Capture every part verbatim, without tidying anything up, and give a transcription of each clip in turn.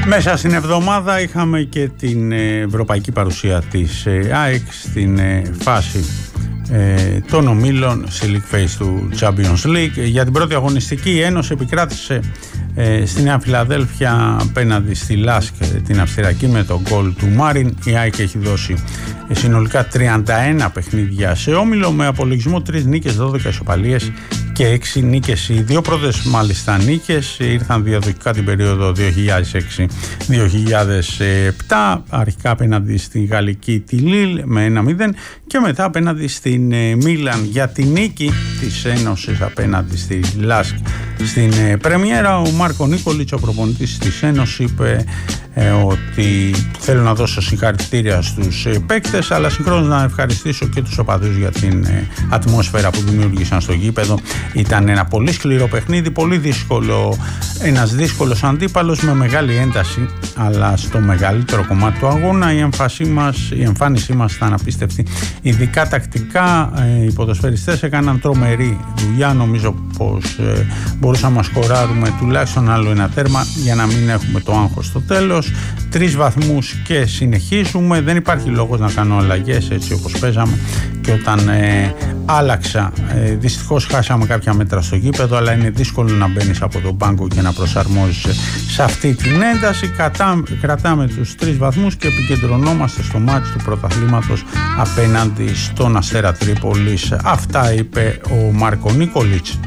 Μέσα στην εβδομάδα είχαμε και την ευρωπαϊκή παρουσία της ΑΕΚ στην φάση ε, των ομίλων σε League Phase του Champions League. Για την πρώτη αγωνιστική η Ένωση επικράτησε ε, στη Νέα Φιλαδέλφια απέναντι στη Λάσκ την Αυστριακή με τον γκολ του Μάριν. Η ΑΕΚ έχει δώσει ε, συνολικά τριάντα ένα παιχνίδια σε όμιλο με απολογισμό τρεις νίκες, δώδεκα ισοπαλίες και έξι νίκες. Οι δύο πρώτες μάλιστα νίκες ήρθαν διαδοχικά την περίοδο δύο χιλιάδες έξι δύο χιλιάδες επτά, αρχικά απέναντι στη Γαλλική τη Λίλ με ένα μηδέν και μετά απέναντι στην Μίλαν για τη νίκη της Ένωσης απέναντι στη Λάσκ στην πρεμιέρα. Ο Μάρκο Νίκολιτς, ο προπονητής της Ένωσης, είπε ε, ότι θέλω να δώσω συγχαρητήρια στους ε, παίκτες, αλλά συγχρόνως να ευχαριστήσω και τους οπαδούς για την ε, ατμόσφαιρα που δημιούργησαν στο γήπεδο. Ήταν ένα πολύ σκληρό παιχνίδι, πολύ δύσκολο, ένας δύσκολος αντίπαλος με μεγάλη ένταση, αλλά στο μεγαλύτερο κομμάτι του αγώνα η, μας, η εμφάνισή μας ήταν απίστευτη. Ειδικά τακτικά ε, οι ποδοσφαιριστές έκαναν τρομερή δουλειά. Νομίζω πως ε, μπορούσαμε να σκοράρουμε τουλάχιστον άλλο ένα τέρμα για να μην έχουμε το άγχος στο τέλος. Τρεις βαθμούς και συνεχίζουμε. Δεν υπάρχει λόγος να κάνω αλλαγές έτσι όπως παίζαμε, και όταν ε, άλλαξα ε, δυστυχώς χάσαμε κάποια μέτρα στο γήπεδο, αλλά είναι δύσκολο να μπαίνεις από τον πάγκο και να προσαρμόζεσαι σε αυτή την ένταση. Κατά, κρατάμε τους τρεις βαθμούς και επικεντρωνόμαστε στο μάτς του πρωταθλήματος απέναντι στον Αστέρα Τρίπολης. Αυτά είπε ο Μάρκο Νίκολιτς.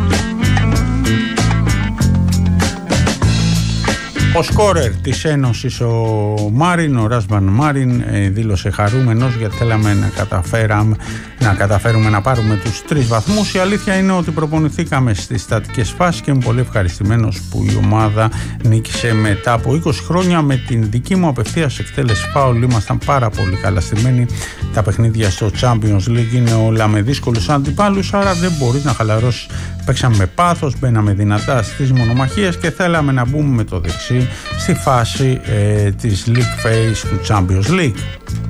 Ο σκόρερ της Ένωσης, ο Μάριν, ο Ράσβαν Μάριν, δήλωσε χαρούμενος γιατί θέλαμε να, καταφέραμε, να καταφέρουμε να πάρουμε τους τρεις βαθμούς. Η αλήθεια είναι ότι προπονηθήκαμε στις στατικές φάσεις και είμαι πολύ ευχαριστημένος που η ομάδα νίκησε μετά από είκοσι χρόνια με την δική μου απευθείας εκτέλεση φάουλ. Ήμασταν πάρα πολύ καλαστημένοι. Τα παιχνίδια στο Champions League είναι όλα με δύσκολους αντιπάλους, άρα δεν μπορείς να χαλαρώσεις. Παίξαμε με πάθος, μπαίναμε δυνατά στις μονομαχίες και θέλαμε να μπούμε με το δεξί στη φάση ε, της League Phase του Champions League.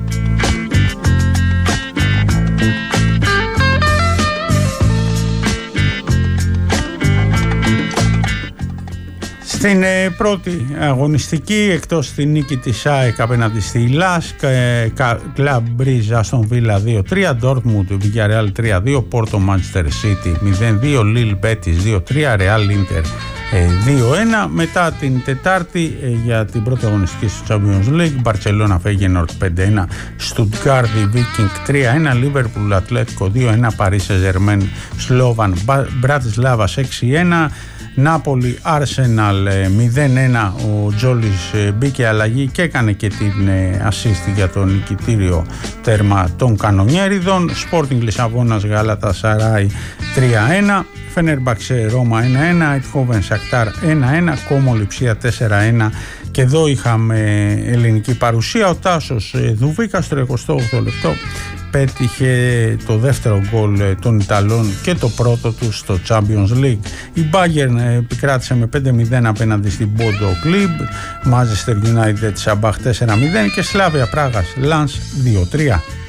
Στην ε, πρώτη αγωνιστική, εκτός τη νίκη της ΑΕΚ απέναντι στη Λάσκ, ε, Club Brugge Aston Villa δύο τρία, Dortmund Villarreal τρία δύο, Porto Manchester City μηδέν δύο, Lille Betis δύο τρία, Real Inter δύο ένα. Μετά την Τετάρτη ε, για την πρώτη αγωνιστική στο Champions League, Barcelona Feyenoord πέντε ένα, Stuttgart Viking τρία ένα, Liverpool Atletico δύο ένα, Paris Saint-Germain Slovan Bratislava έξι ένα, Νάπολη Arsenal μηδέν ένα. Ο Τζόλις μπήκε αλλαγή και έκανε και την assist για το νικητήριο τέρμα των κανονιέριδων. Sporting Λισαβόνας Γαλατασαράι τρία ένα, Φενέρμπαξε Ρώμα ένα ένα, Αιτχόβεν Σακτάρ ένα ένα, Κόμο Λειψία τέσσερα ένα. Και εδώ είχαμε ελληνική παρουσία. Ο Τάσος Δουβίκα στο εικοστό όγδοο λεπτό πέτυχε το δεύτερο γκολ των Ιταλών και το πρώτο του στο Champions League. Η Bayern επικράτησε με πέντε μηδέν απέναντι στην Bodo Glimt, Manchester United Sabah τέσσερα μηδέν και Slavia Πράγας Lens δύο τρία.